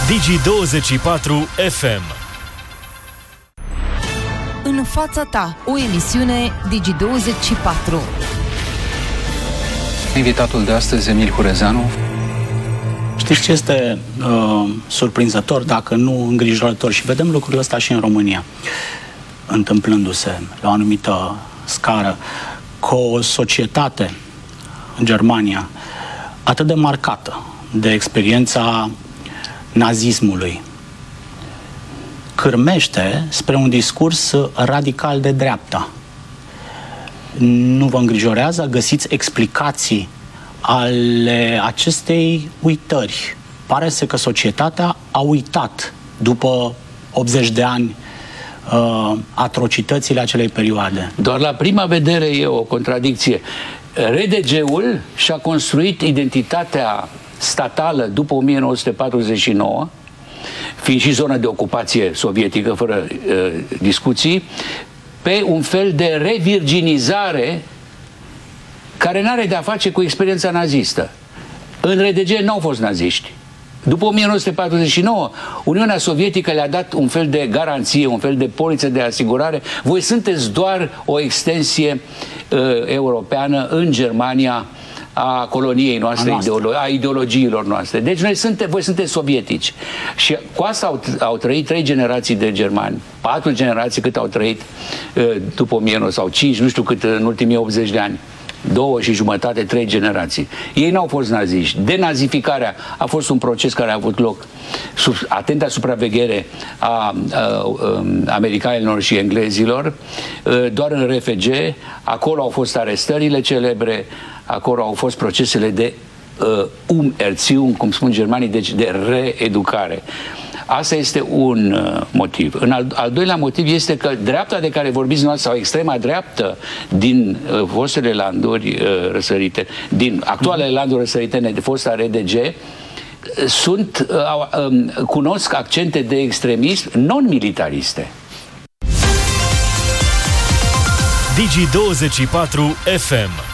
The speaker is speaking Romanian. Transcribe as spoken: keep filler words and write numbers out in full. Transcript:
Digi douăzeci și patru F M. În fața ta, o emisiune Digi douăzeci și patru. Invitatul de astăzi, Emil Hurezeanu. Știți ce este uh, surprinzător, dacă nu îngrijorător, și vedem lucrurile astea și în România, întâmplându-se la o anumită scară, cu o societate în Germania atât de marcată de experiența nazismului, cârmește spre un discurs radical de dreapta. Nu vă îngrijorează? Găsiți explicații ale acestei uitări? Pare să că societatea a uitat după optzeci de ani uh, atrocitățile acelei perioade. Doar la prima vedere e o contradicție. R D G-ul și-a construit identitatea statală după o mie nouă sute patruzeci și nouă, fiind și zonă de ocupație sovietică, fără uh, discuții, pe un fel de revirginizare care n-are de-a face cu experiența nazistă. În R D G n-au fost naziști. După o mie nouă sute patruzeci și nouă, Uniunea Sovietică le-a dat un fel de garanție, un fel de poliță de asigurare. Voi sunteți doar o extensie uh, europeană în Germania a coloniei noastre, a, ideolo a ideologiilor noastre. Deci noi suntem, voi sunteți sovietici. Și cu asta au, au trăit trei generații de germani, patru generații cât au trăit uh, după o mie nouă sau cinci, nu știu cât în ultimii optzeci de ani. Două și jumătate, trei generații. Ei n-au fost naziști. Denazificarea a fost un proces care a avut loc sub atenta supraveghere a, a, a americanilor și englezilor, doar în R F G. Acolo au fost arestările celebre, acolo au fost procesele de uh, Umerziehung, cum spun germanii, deci de reeducare. Asta este un uh, motiv. În al, al doilea motiv este că dreapta de care vorbiți noastră, sau extrema dreaptă din uh, fostele landuri uh, răsărite, din actualele landuri răsăritene de fosta R D G, uh, sunt, uh, uh, cunosc accente de extremism non-militariste. Digi douăzeci și patru F M.